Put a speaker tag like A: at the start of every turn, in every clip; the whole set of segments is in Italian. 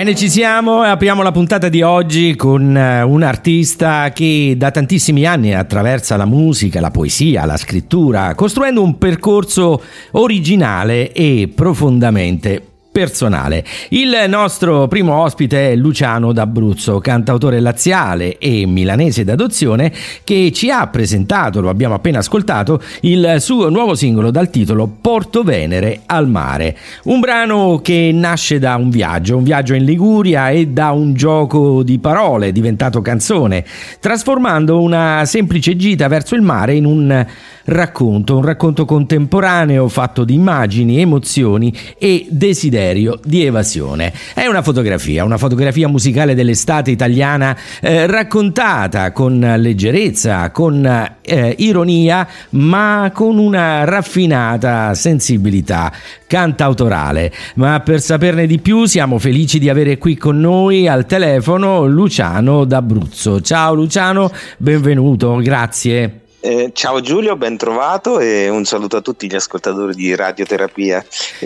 A: Bene, ci siamo e apriamo la puntata di oggi con un artista che da tantissimi anni attraversa la musica, la poesia, la scrittura, costruendo un percorso originale e profondamente personale. Il nostro primo ospite è Luciano D'Abruzzo, cantautore laziale e milanese d'adozione, che ci ha presentato, lo abbiamo appena ascoltato, il suo nuovo singolo dal titolo Porto Venere al mare, un brano che nasce da un viaggio in Liguria e da un gioco di parole diventato canzone, trasformando una semplice gita verso il mare in un racconto contemporaneo fatto di immagini, emozioni e desiderio di evasione. È una fotografia musicale dell'estate italiana, raccontata con leggerezza, con ironia, ma con una raffinata sensibilità cantautorale. Ma per saperne di più siamo felici di avere qui con noi al telefono Luciano D'Abruzzo. Ciao Luciano, benvenuto, grazie.
B: Ciao Giulio, ben trovato e un saluto a tutti gli ascoltatori di Radioterapia.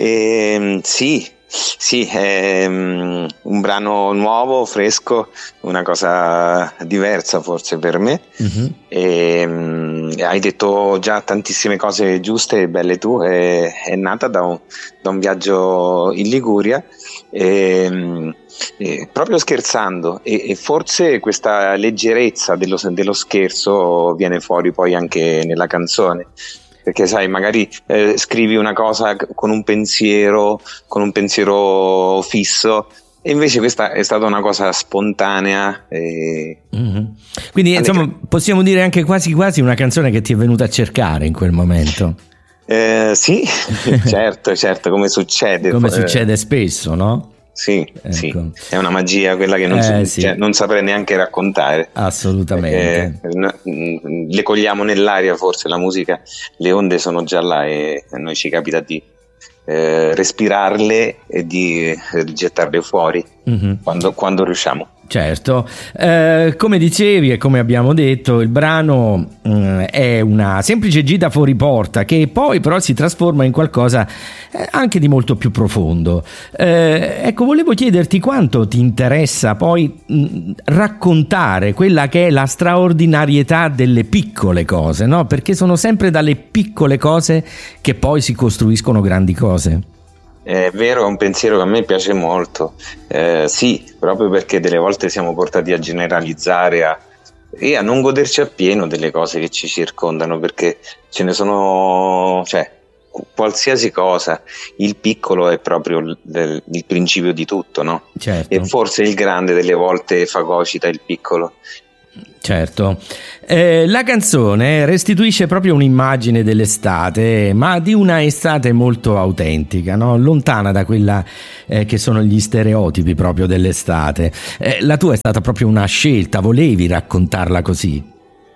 B: Sì, è un brano nuovo, fresco, una cosa diversa forse per me. Hai detto già tantissime cose giuste e belle tu, è nata da un viaggio in Liguria. Proprio scherzando e forse questa leggerezza dello scherzo viene fuori poi anche nella canzone, perché sai, magari scrivi una cosa con un pensiero fisso e invece questa è stata una cosa spontanea
A: Quindi insomma possiamo dire anche quasi una canzone che ti è venuta a cercare in quel momento.
B: Sì, certo, come succede
A: spesso, no?
B: Sì, ecco. Sì, è una magia quella che non saprei neanche raccontare.
A: Assolutamente.
B: Le cogliamo nell'aria, forse la musica, le onde sono già là e a noi ci capita di respirarle e di gettarle fuori quando riusciamo.
A: Certo, come dicevi e come abbiamo detto, il brano è una semplice gita fuori porta che poi però si trasforma in qualcosa anche di molto più profondo. Ecco, volevo chiederti quanto ti interessa poi raccontare quella che è la straordinarietà delle piccole cose, no? Perché sono sempre dalle piccole cose che poi si costruiscono grandi cose.
B: È vero, è un pensiero che a me piace molto, sì, proprio perché delle volte siamo portati a generalizzare e a non goderci appieno delle cose che ci circondano, perché ce ne sono, qualsiasi cosa, il piccolo è proprio il principio di tutto, no?
A: Certo.
B: E forse il grande delle volte fagocita il piccolo.
A: Certo, la canzone restituisce proprio un'immagine dell'estate, ma di una estate molto autentica, no? Lontana da quella che sono gli stereotipi proprio dell'estate. La tua è stata proprio una scelta, volevi raccontarla così?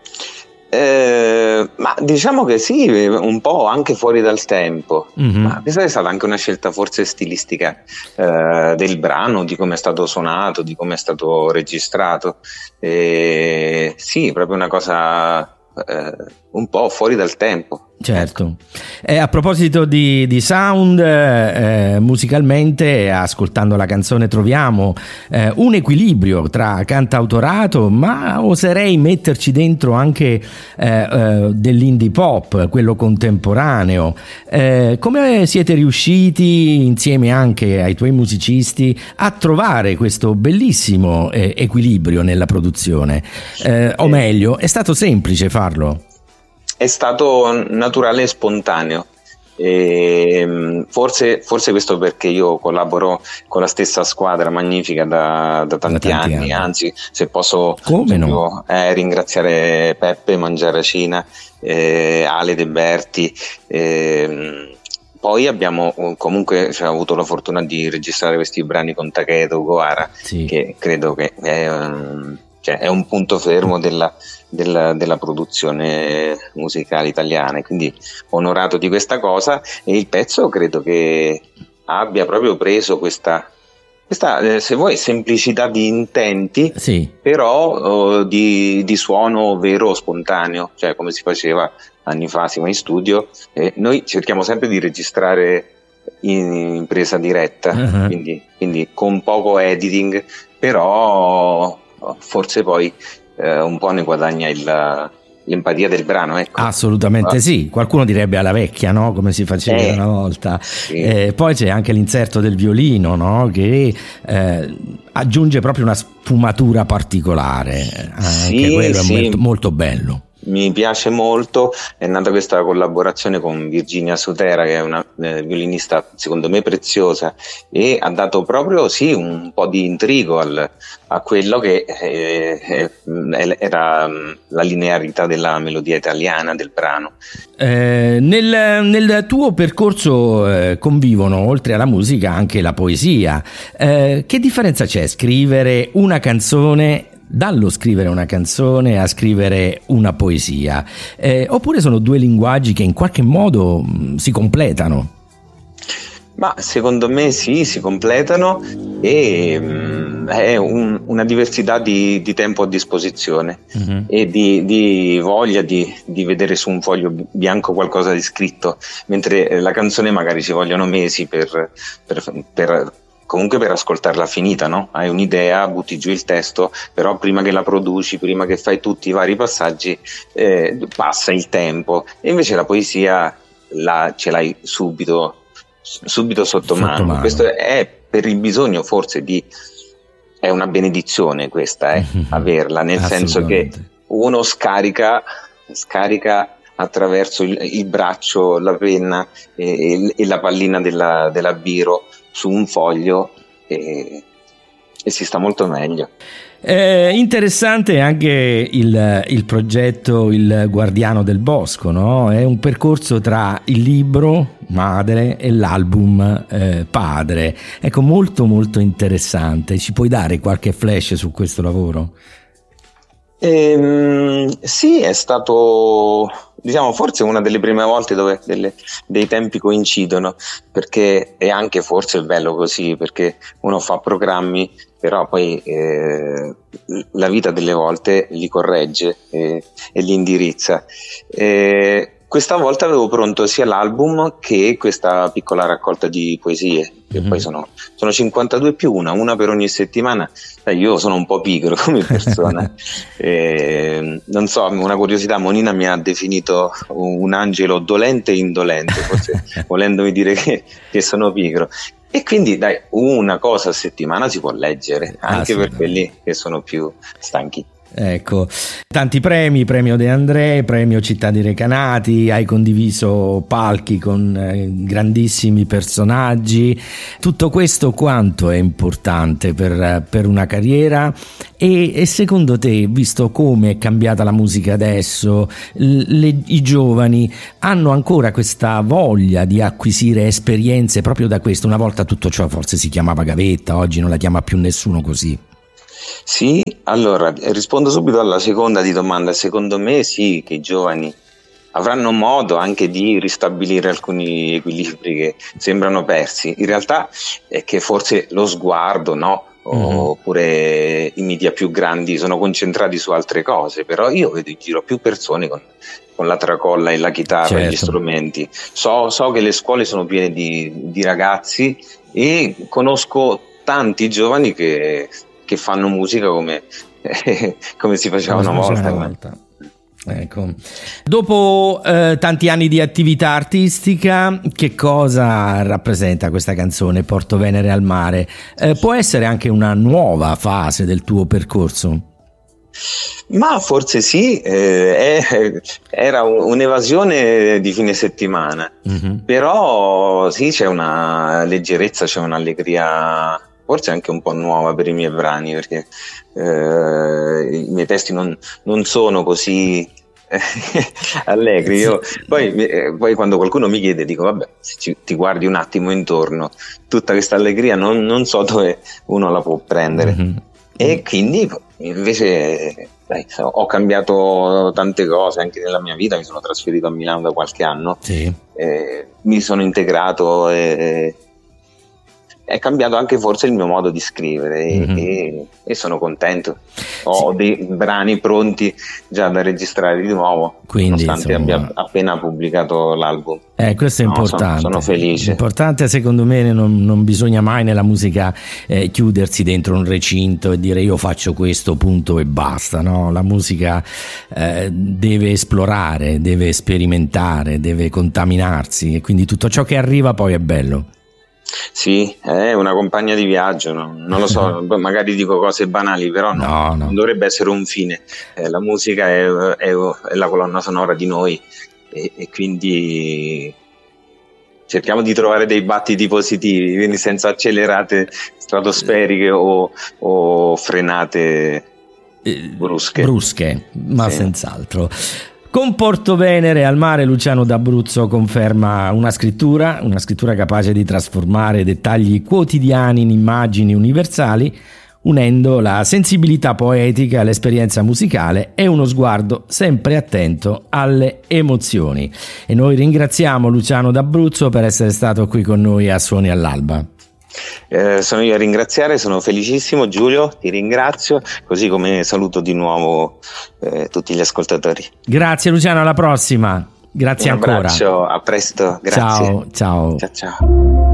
B: Ma diciamo che sì, un po' anche fuori dal tempo, ma questa è stata anche una scelta forse stilistica del brano, di come è stato suonato, di come è stato registrato. Sì, proprio una cosa un po' fuori dal tempo.
A: Certo. A proposito di sound, musicalmente, ascoltando la canzone troviamo un equilibrio tra cantautorato, ma oserei metterci dentro anche dell'indie pop, quello contemporaneo. Come siete riusciti, insieme anche ai tuoi musicisti, a trovare questo bellissimo equilibrio nella produzione? O meglio, è stato semplice farlo?
B: È stato naturale e spontaneo. Forse questo perché io collaboro con la stessa squadra magnifica da tanti anni. Anzi, se posso ringraziare Peppe Mangiaracina, Ale De Berti, poi abbiamo comunque avuto la fortuna di registrare questi brani con Takedo Gohara, che credo che è un punto fermo della produzione musicale italiana, quindi onorato di questa cosa, e il pezzo credo che abbia proprio preso questa se vuoi semplicità di intenti, però di suono vero, spontaneo, cioè come si faceva anni fa, si va in studio e noi cerchiamo sempre di registrare in presa diretta, quindi con poco editing, però forse poi un po' ne guadagna l'empatia del brano, ecco.
A: Assolutamente sì, qualcuno direbbe alla vecchia, no? Come si faceva una volta. Sì. Poi c'è anche l'inserto del violino, no? Che aggiunge proprio una sfumatura particolare, anche quello è molto, molto bello.
B: Mi piace molto, è nata questa collaborazione con Virginia Sotera, che è una violinista secondo me preziosa, e ha dato proprio un po' di intrigo a quello che era la linearità della melodia italiana del brano.
A: Nel tuo percorso convivono oltre alla musica anche la poesia. Che differenza c'è scrivere una canzone dallo scrivere una canzone a scrivere una poesia, oppure sono due linguaggi che in qualche modo si completano?
B: Ma secondo me sì, si completano, e è una diversità di tempo a disposizione, e di voglia di vedere su un foglio bianco qualcosa di scritto, mentre la canzone magari ci vogliono mesi comunque per ascoltarla finita, no? Hai un'idea, butti giù il testo, però prima che la produci, prima che fai tutti i vari passaggi, passa il tempo. E invece la poesia ce l'hai subito sotto mano. Questo è per il bisogno forse è una benedizione questa, averla, nel senso che uno scarica attraverso il braccio, la penna e la pallina della biro su un foglio, e si sta molto meglio.
A: Interessante anche il progetto Il Guardiano del Bosco, no? È un percorso tra il libro madre e l'album padre. Ecco, molto molto interessante. Ci puoi dare qualche flash su questo lavoro?
B: Sì, è stato, diciamo, forse una delle prime volte dove dei tempi coincidono, perché è anche forse bello così, perché uno fa programmi, però poi la vita delle volte li corregge e li indirizza. Questa volta avevo pronto sia l'album che questa piccola raccolta di poesie, che poi sono 52 più una per ogni settimana. Io sono un po' pigro come persona, non so, una curiosità, Monina mi ha definito un angelo dolente e indolente, forse volendomi dire che sono pigro. E quindi dai, una cosa a settimana si può leggere, anche per quelli che sono più stanchi.
A: Ecco, tanti premi, premio De André, premio Città di Recanati, hai condiviso palchi con grandissimi personaggi. Tutto questo quanto è importante per una carriera, e secondo te, visto come è cambiata la musica adesso, i giovani hanno ancora questa voglia di acquisire esperienze proprio da questo? Una volta tutto ciò forse si chiamava gavetta, oggi non la chiama più nessuno così.
B: Sì, allora rispondo subito alla seconda di domanda. Secondo me sì, che i giovani avranno modo anche di ristabilire alcuni equilibri che sembrano persi. In realtà è che forse lo sguardo, no? Oppure i media più grandi sono concentrati su altre cose, però io vedo in giro più persone con la tracolla e la chitarra e gli strumenti. So che le scuole sono piene di ragazzi, e conosco tanti giovani che fanno musica come si faceva una volta.
A: Ecco. Dopo tanti anni di attività artistica, che cosa rappresenta questa canzone Porto Venere al mare? Può essere anche una nuova fase del tuo percorso?
B: Ma forse sì, era un'evasione di fine settimana, però sì, c'è una leggerezza, c'è un'allegria, forse anche un po' nuova per i miei brani, perché i miei testi non sono così allegri. Io poi quando qualcuno mi chiede dico vabbè, se ti guardi un attimo intorno, tutta questa allegria non so dove uno la può prendere. E quindi invece ho cambiato tante cose anche nella mia vita, mi sono trasferito a Milano da qualche anno, mi sono integrato, è cambiato anche forse il mio modo di scrivere e sono contento. Ho dei brani pronti già da registrare di nuovo,
A: quindi,
B: nonostante abbia appena pubblicato l'album.
A: Questo è importante.
B: Sono felice.
A: Importante, secondo me non bisogna mai nella musica chiudersi dentro un recinto e dire io faccio questo, punto e basta, no? La musica deve esplorare, deve sperimentare, deve contaminarsi, e quindi tutto ciò che arriva poi è bello.
B: Sì, è una compagna di viaggio, no? Non lo so, magari dico cose banali, però non dovrebbe essere un fine. La musica è la colonna sonora di noi e quindi cerchiamo di trovare dei battiti positivi, quindi senza accelerate stratosferiche o frenate brusche,
A: ma sì, senz'altro. Con Portovenere al mare, Luciano D'Abruzzo conferma una scrittura capace di trasformare dettagli quotidiani in immagini universali, unendo la sensibilità poetica all'esperienza musicale e uno sguardo sempre attento alle emozioni. E noi ringraziamo Luciano D'Abruzzo per essere stato qui con noi a Suoni all'Alba.
B: Sono io a ringraziare, sono felicissimo. Giulio, ti ringrazio, così come saluto di nuovo tutti gli ascoltatori.
A: Grazie Luciano, alla prossima. Grazie ancora.
B: Un abbraccio, a presto, grazie.
A: Ciao.
B: Ciao.